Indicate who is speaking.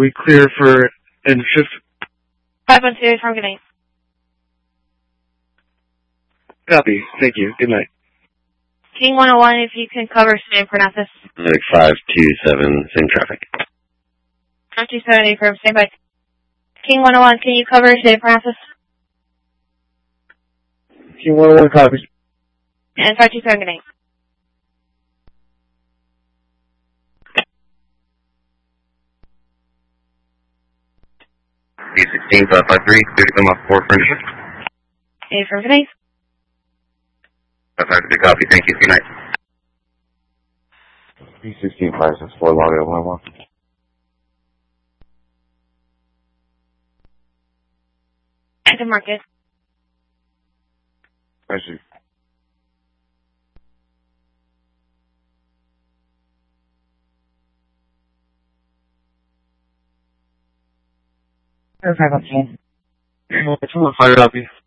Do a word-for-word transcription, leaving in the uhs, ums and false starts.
Speaker 1: we clear for end shift?
Speaker 2: five one two, from good night.
Speaker 1: Copy. Thank you. Good night.
Speaker 2: King one oh one, if you can cover San Parnassus.
Speaker 3: Like five two seven, same traffic.
Speaker 2: five two seven, affirm, stand by. King one oh one, can you cover San Parnassus?
Speaker 1: King one oh one, copy.
Speaker 2: And five two seven, good night.
Speaker 3: B sixteen, five five three, thirty come off four for shift.
Speaker 2: Affirm, good night.
Speaker 3: five five three, copy, thank you, good night.
Speaker 4: B sixteen, five six four, log one one.
Speaker 2: Active market.
Speaker 4: I see.
Speaker 2: five one two.
Speaker 1: Fire copy.